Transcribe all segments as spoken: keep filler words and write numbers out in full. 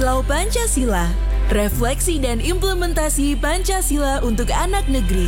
Kilau Pancasila, refleksi dan implementasi Pancasila untuk anak negeri.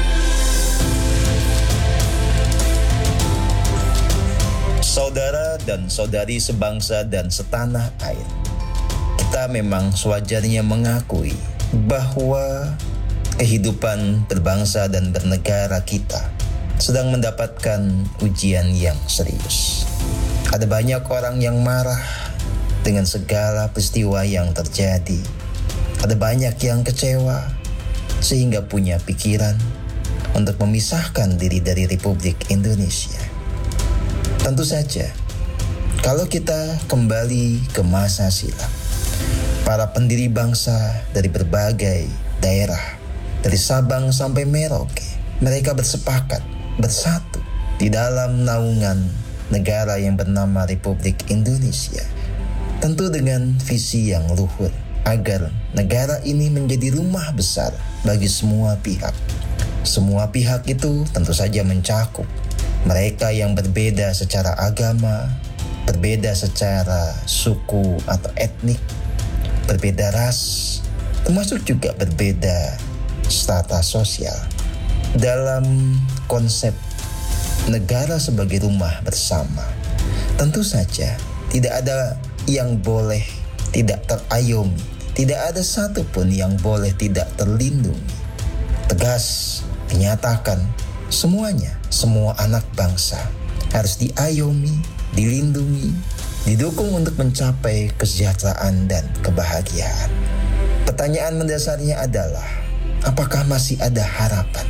Saudara dan saudari sebangsa dan setanah air, kita memang sewajarnya mengakui bahwa kehidupan berbangsa dan bernegara kita sedang mendapatkan ujian yang serius. Ada banyak orang yang marah dengan segala peristiwa yang terjadi. Ada banyak yang kecewa sehingga punya pikiran untuk memisahkan diri dari Republik Indonesia. Tentu saja, kalau kita kembali ke masa silam, para pendiri bangsa dari berbagai daerah, dari Sabang sampai Merauke, mereka bersepakat, bersatu di dalam naungan negara yang bernama Republik Indonesia. Tentu dengan visi yang luhur, agar negara ini menjadi rumah besar bagi semua pihak. Semua pihak itu tentu saja mencakup mereka yang berbeda secara agama, berbeda secara suku atau etnik, berbeda ras, termasuk juga berbeda strata sosial. Dalam konsep negara sebagai rumah bersama, tentu saja tidak ada yang boleh tidak terayomi, tidak ada satupun yang boleh tidak terlindungi. Tegas dinyatakan, semuanya, semua anak bangsa harus diayomi, dilindungi, didukung untuk mencapai kesejahteraan dan kebahagiaan. Pertanyaan mendasarnya adalah, apakah masih ada harapan?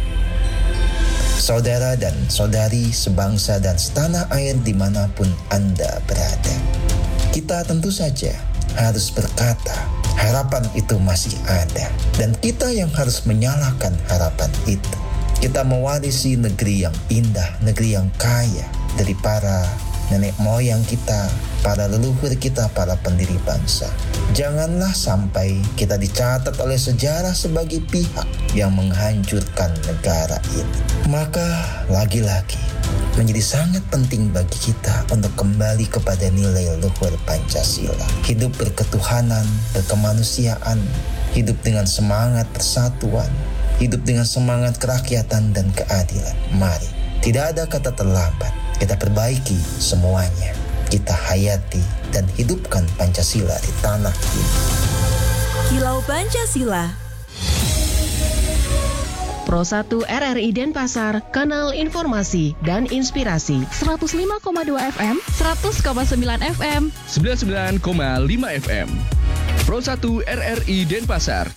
Saudara dan saudari sebangsa dan setanah air dimanapun Anda berada, kita tentu saja harus berkata, harapan itu masih ada. Dan kita yang harus menyalakan harapan itu. Kita mewarisi negeri yang indah, negeri yang kaya dari para nenek moyang kita, para leluhur kita, para pendiri bangsa. Janganlah sampai kita dicatat oleh sejarah sebagai pihak yang menghancurkan negara ini. Maka lagi-lagi menjadi sangat penting bagi kita untuk kembali kepada nilai luhur Pancasila. Hidup berketuhanan, berkemanusiaan, hidup dengan semangat persatuan, hidup dengan semangat kerakyatan dan keadilan. Mari, tidak ada kata terlambat. Kita perbaiki semuanya. Kita hayati dan hidupkan Pancasila di tanah ini. Kilau Pancasila. Pro satu R R I Denpasar, kanal informasi dan inspirasi. seratus lima koma dua F M, seratus koma sembilan F M, sembilan puluh sembilan koma lima F M. Pro satu R R I Denpasar.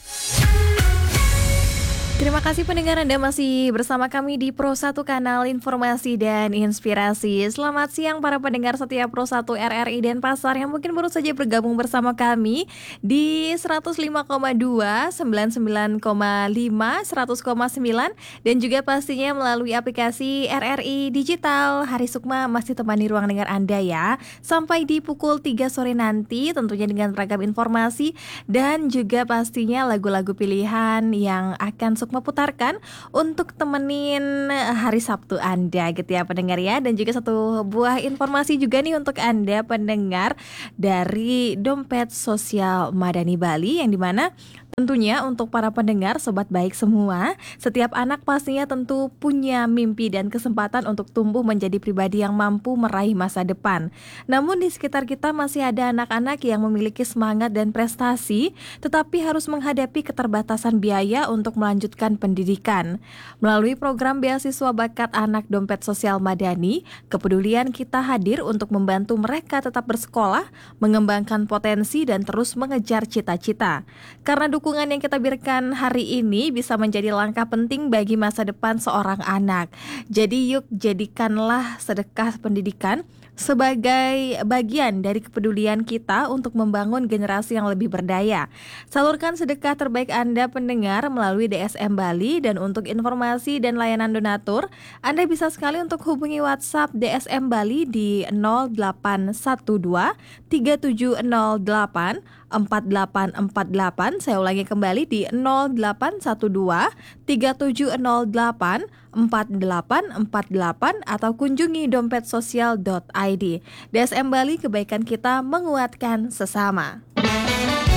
Terima kasih pendengar, Anda masih bersama kami di Pro satu Kanal Informasi dan Inspirasi. Selamat siang para pendengar setia Pro satu R R I Denpasar yang mungkin baru saja bergabung bersama kami di seratus lima koma dua, sembilan puluh sembilan koma lima, seratus koma sembilan dan juga pastinya melalui aplikasi R R I Digital. Hari Sukma masih temani ruang dengar Anda ya, sampai di pukul tiga sore nanti, tentunya dengan beragam informasi dan juga pastinya lagu-lagu pilihan yang akan Sukma putarkan untuk temenin hari Sabtu Anda gitu ya pendengar ya. Dan juga satu buah informasi juga nih untuk Anda pendengar dari Dompet Sosial Madani Bali, yang dimana tentunya untuk para pendengar, sobat baik semua, setiap anak pastinya tentu punya mimpi dan kesempatan untuk tumbuh menjadi pribadi yang mampu meraih masa depan. Namun di sekitar kita masih ada anak-anak yang memiliki semangat dan prestasi, tetapi harus menghadapi keterbatasan biaya untuk melanjutkan pendidikan. Melalui program Beasiswa Bakat Anak Dompet Sosial Madani, kepedulian kita hadir untuk membantu mereka tetap bersekolah, mengembangkan potensi dan terus mengejar cita-cita. Karena dukungan yang kita berikan hari ini bisa menjadi langkah penting bagi masa depan seorang anak. Jadi yuk jadikanlah sedekah pendidikan sebagai bagian dari kepedulian kita untuk membangun generasi yang lebih berdaya. Salurkan sedekah terbaik Anda pendengar melalui D S M Bali, dan untuk informasi dan layanan donatur, Anda bisa sekali untuk hubungi WhatsApp D S M Bali di nol delapan satu dua tiga tujuh nol delapan empat delapan empat delapan. Saya ulangi kembali di nol delapan satu dua tiga tujuh nol delapan empat delapan empat delapan atau kunjungi dompet sosial dot I D. D S M Bali, kebaikan kita menguatkan sesama.